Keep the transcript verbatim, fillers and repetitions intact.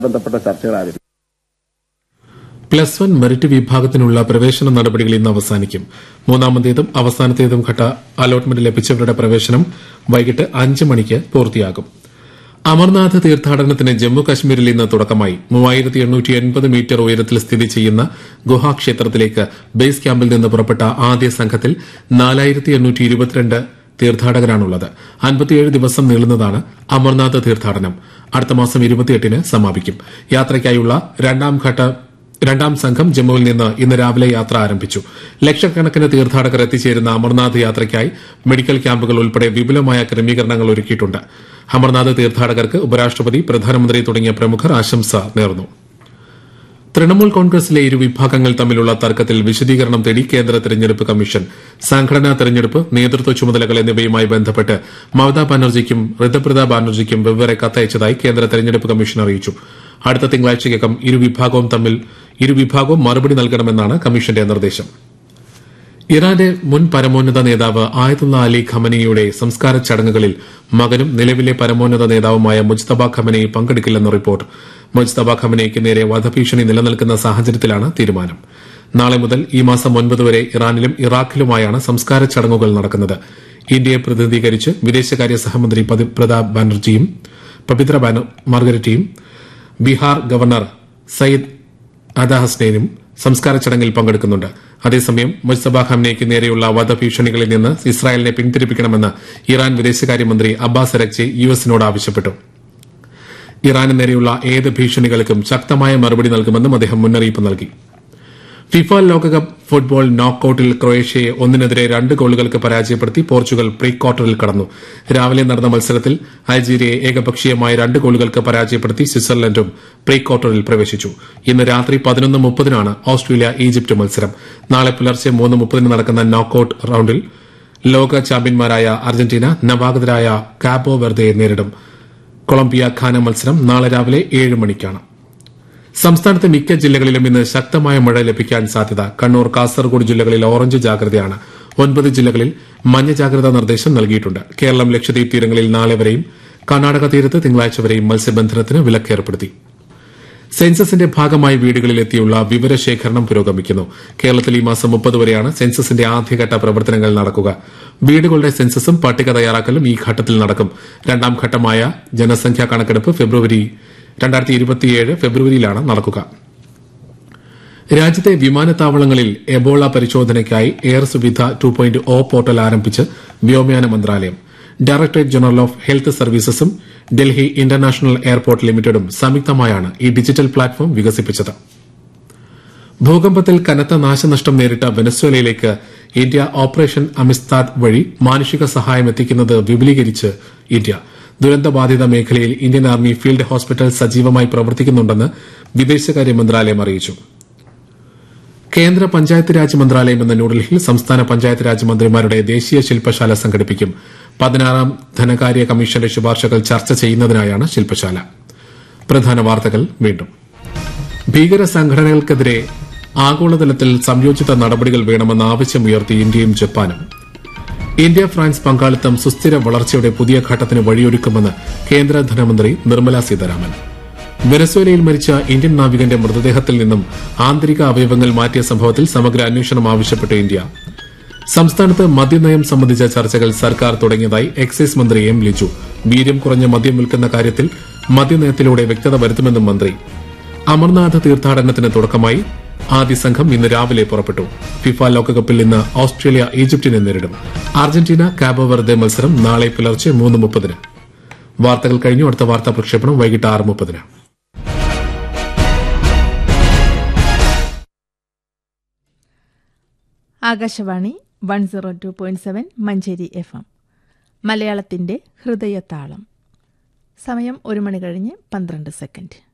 ബന്ധപ്പെട്ട ചർച്ചകൾ ആരംഭിക്കും. പ്ലസ് വൺ മെറിറ്റ് വിഭാഗത്തിനുള്ള പ്രവേശന നടപടികൾ ഇന്ന് അവസാനിക്കും. മൂന്നാമത്തേതും അവസാനത്തേതും ഘട്ട അലോട്ട്മെന്റ് ലഭിച്ചവരുടെ പ്രവേശനം വൈകിട്ട് അഞ്ച് മണിക്ക് പൂർത്തിയാകും. അമർനാഥ് തീർത്ഥാടനത്തിന് ജമ്മു കശ്മീരിൽ ഇന്ന് തുടക്കമായി. മൂവായിരത്തി എണ്ണൂറ്റി എൺപത് മീറ്റർ ഉയരത്തിൽ സ്ഥിതി ചെയ്യുന്ന ഗുഹാക്ഷേത്രത്തിലേക്ക് ബേസ് ക്യാമ്പിൽ നിന്ന് പുറപ്പെട്ട ആദ്യ സംഘത്തിൽ നാലായിരത്തി എണ്ണൂറ്റി ഇരുപത്തിരണ്ട് തീർത്ഥാടകരാണുള്ളത്. അൻപത്തിയേഴ് ദിവസം നീളുന്നതാണ് അമർനാഥ് തീർത്ഥാടനം. അടുത്ത മാസം ഇരുപത്തിയെട്ടിന് സമാപിക്കും. യാത്രയ്ക്കായുള്ള രണ്ടാം ഘട്ട രണ്ടാം സംഘം ജമ്മുവിൽ നിന്ന് ഇന്ന് രാവിലെ യാത്ര ആരംഭിച്ചു. ലക്ഷക്കണക്കിന് തീർത്ഥാടകർ എത്തിച്ചേരുന്ന അമർനാഥ് യാത്രയ്ക്കായി മെഡിക്കൽ ക്യാമ്പുകൾ ഉൾപ്പെടെ വിപുലമായ ക്രമീകരണങ്ങൾ ഒരുക്കിയിട്ടുണ്ട്. അമർനാഥ് തീർത്ഥാടകർക്ക് ഉപരാഷ്ട്രപതി, പ്രധാനമന്ത്രി തുടങ്ങിയ പ്രമുഖർ ആശംസ നേർന്നു. തൃണമൂൽ കോൺഗ്രസിലെ ഇരു വിഭാഗങ്ങൾ തമ്മിലുള്ള തർക്കത്തിൽ വിശദീകരണം തേടി കേന്ദ്ര തെരഞ്ഞെടുപ്പ് കമ്മീഷൻ. സംഘടനാ തെരഞ്ഞെടുപ്പ്, നേതൃത്വ ചുമതലകൾ എന്നിവയുമായി ബന്ധപ്പെട്ട് മമതാ ബാനർജിക്കും ഋതുപ്രത ബാനർജിക്കും വെവ്വേറെ കത്തയച്ചതായി കേന്ദ്ര തെരഞ്ഞെടുപ്പ് കമ്മീഷൻ അറിയിച്ചു. അടുത്ത തിങ്കളാഴ്ചയ്ക്കകം ഇരുവിഭാഗവും തമ്മിൽ ഇരുവിഭാഗവും മറുപടി നൽകണമെന്നാണ് കമ്മീഷന്റെ നിർദ്ദേശം. ഇറാന്റെ മുൻ പരമോന്നത നേതാവ് ആയതുള്ള അലി ഖമനിയുടെ സംസ്കാര ചടങ്ങുകളിൽ മകനും നിലവിലെ പരമോന്നത നേതാവുമായ മുജ്തബ ഖമനി പങ്കെടുക്കില്ലെന്ന് റിപ്പോർട്ട്. മുജ്തബ ഖമനിക്ക് നേരെ വധഭീഷണി നിലനിൽക്കുന്ന സാഹചര്യത്തിലാണ് തീരുമാനം. നാളെ മുതൽ ഈ മാസം ഒൻപത് വരെ ഇറാനിലും ഇറാഖിലുമായാണ് സംസ്കാര ചടങ്ങുകൾ നടക്കുന്നത്. ഇന്ത്യയെ പ്രതിനിധീകരിച്ച് വിദേശകാര്യ സഹമന്ത്രി പ്രതാപ് ബാനർജിയും പവിത്ര മാർഗരറ്റിയും ബീഹാർ ഗവർണർ സയ്യിദ് അദ ഹസ്നൈനും സംസ്കാര ചടങ്ങിൽ പങ്കെടുക്കുന്നുണ്ട്. അതേസമയം മുജ്തബ ഖമനിക്ക് നേരെയുള്ള വധഭീഷണികളിൽ നിന്ന് ഇസ്രായേലിനെ പിന്തിരിപ്പിക്കണമെന്ന് ഇറാൻ വിദേശകാര്യമന്ത്രി അബ്ബാസ് അരക്ചി യു എസിനോട് ആവശ്യപ്പെട്ടു. ഇറാന് നേരെയുള്ള ഏത് ഭീഷണികൾക്കും ശക്തമായ മറുപടി നൽകുമെന്നും അദ്ദേഹം മുന്നറിയിപ്പ് നൽകി. ഫിഫ ലോകകപ്പ് ഫുട്ബോൾ നോക്കൌട്ടിൽ ക്രൊയേഷ്യയെ ഒന്നിനെതിരെ രണ്ട് ഗോളുകൾക്ക് പരാജയപ്പെടുത്തി പോർച്ചുഗൽ പ്രീ ക്വാർട്ടറിൽ കടന്നു. രാവിലെ നടന്ന മത്സരത്തിൽ അൾജീരിയയെ ഏകപക്ഷീയമായ രണ്ട് ഗോളുകൾക്ക് പരാജയപ്പെടുത്തി സ്വിറ്റ്സർലൻഡും പ്രീ ക്വാർട്ടറിൽ പ്രവേശിച്ചു. ഇന്ന് രാത്രി പതിനൊന്ന് മുപ്പതിനാണ് ഓസ്ട്രേലിയ ഈജിപ്ത് മത്സരം. നാളെ പുലർച്ചെ മൂന്ന് മുപ്പതിന് നടക്കുന്ന നോക്കൌട്ട് റൌണ്ടിൽ ലോക ചാമ്പ്യന്മാരായ അർജന്റീന നവാഗതരായ കാബോ വെർദയെ നേരിടും. കൊളംബിയ ഖാന മത്സരം നാളെ രാവിലെ ഏഴ് മണിക്കാണ്. സംസ്ഥാനത്തെ മിക്ക ജില്ലകളിലും ഇന്ന് ശക്തമായ മഴ ലഭിക്കാൻ സാധ്യത. കണ്ണൂർ, കാസർഗോഡ് ജില്ലകളിൽ ഓറഞ്ച് ജാഗ്രതയാണ്. ഒൻപത് ജില്ലകളിൽ മഞ്ഞ ജാഗ്രതാ നിർദ്ദേശം നൽകിയിട്ടുണ്ട്. കേരളം, ലക്ഷദ്വീപ് തീരങ്ങളിൽ നാളെ വരെയും കർണാടക തീരത്ത് തിങ്കളാഴ്ച വരെയും മത്സ്യബന്ധനത്തിന് വിലക്കേർപ്പെടുത്തി. സെൻസസിന്റെ ഭാഗമായി വീടുകളിലെത്തിയുള്ള വിവരശേഖരണം പുരോഗമിക്കുന്നു. കേരളത്തിൽ ഈ മാസം മുപ്പത് വരെയാണ് സെൻസസിന്റെ ആദ്യഘട്ട പ്രവർത്തനങ്ങൾ നടക്കുക. വീടുകളുടെ സെൻസസും പട്ടിക തയ്യാറാക്കലും ഈ ഘട്ടത്തിൽ നടക്കും. രണ്ടാം ഘട്ടമായ ജനസംഖ്യാ കണക്കെടുപ്പ് ഫെബ്രുവരി രണ്ടായിരത്തി ഇരുപത്തിയേഴ് ഫെബ്രുവരിയിലാണ് നടക്കുക. രാജ്യത്തെ വിമാനത്താവളങ്ങളിൽ എബോള പരിശോധനയ്ക്കായി air Suvidha two point O portal ആരംഭിച്ച് വ്യോമയാന മന്ത്രാലയം. Directorate general of health സർവീസസും Delhi international airport ലിമിറ്റഡും സംയുക്തമായാണ് ഈ ഡിജിറ്റൽ പ്ലാറ്റ്ഫോം വികസിപ്പിച്ചത്. ഭൂകമ്പത്തിൽ കനത്ത നാശനഷ്ടം നേരിട്ട വെനസ്വേലയിലേക്ക് ഇന്ത്യ ഓപ്പറേഷൻ അമിസ്താദ് വഴി മാനുഷിക സഹായം എത്തിക്കുന്നത് വിപുലീകരിച്ച് ഇന്ത്യ. ദുരന്തബാധിത മേഖലയിൽ ഇന്ത്യൻ ആർമി ഫീൽഡ് ഹോസ്പിറ്റൽ സജീവമായി പ്രവർത്തിക്കുന്നുണ്ടെന്ന് വിദേശകാര്യ മന്ത്രാലയം അറിയിച്ചു. കേന്ദ്ര പഞ്ചായത്ത് രാജ് മന്ത്രാലയം എന്ന ന്യൂഡൽഹിയിൽ സംസ്ഥാന പഞ്ചായത്ത് രാജ് മന്ത്രിമാരുടെ ദേശീയ ശില്പശാല സംഘടിപ്പിക്കും. പതിനാറാം ധനകാര്യ കമ്മീഷന്റെ ശുപാർശകൾ ചർച്ച ചെയ്യുന്നതിനായാണ് ശില്പശാല. പ്രധാന വാർത്തകൾ വീണ്ടും. ഭീകര സംഘടനകൾക്കെതിരെ ആഗോളതലത്തിൽ സംയോജിത നടപടികൾ വേണമെന്ന ആവശ്യമുയർത്തി ഇന്ത്യയും ജപ്പാനും. ഇന്ത്യ ഫ്രാൻസ് പങ്കാളിത്തം സുസ്ഥിര വളർച്ചയുടെ പുതിയ ഘട്ടത്തിന് വഴിയൊരുക്കുമെന്ന് കേന്ദ്ര ധനമന്ത്രി നിർമ്മല സീതാരാമൻ. വെനസ്വേലയിൽ മരിച്ച ഇന്ത്യൻ നാവികന്റെ മൃതദേഹത്തിൽ നിന്നും ആന്തരിക അവയവങ്ങൾ മാറ്റിയ സംഭവത്തിൽ സമഗ്ര അന്വേഷണം ആവശ്യപ്പെട്ട് ഇന്ത്യ. സംസ്ഥാനത്ത് മദ്യനയം സംബന്ധിച്ച ചർച്ചകൾ സർക്കാർ തുടങ്ങിയതായി എക്സൈസ് മന്ത്രി എം ലിജു. വീര്യം കുറഞ്ഞ മദ്യം വിൽക്കുന്ന കാര്യത്തിൽ മദ്യനയത്തിലൂടെ വ്യക്തത വരുത്തുമെന്നും മന്ത്രി. അമർനാഥ് തീർത്ഥാടനത്തിന് തുടക്കമായി. ആദ്യ സംഘം ഇന്ന് രാവിലെ പുറപ്പെട്ടു. ഫിഫ ലോകകപ്പിൽ ഇന്ന് ഓസ്ട്രേലിയ ഈജിപ്തിനെ നേരിടും. അർജന്റീന കാബോ വെർദെ മത്സരം നാളെ പുലർച്ചെ മൂന്ന് മുപ്പതിന്. വാർത്തകൾ കഴിഞ്ഞു. അടുത്ത വാർത്താ പ്രക്ഷേപണം വൈകിട്ട് ആറ് മുപ്പതിന്. Akashvani one zero two point seven Manjeri F M. മലയാളത്തിന്റെ ഹൃദയതാളം. സമയം ഒരു മണി കഴിഞ്ഞ് പന്ത്രണ്ട് സെക്കൻഡ്.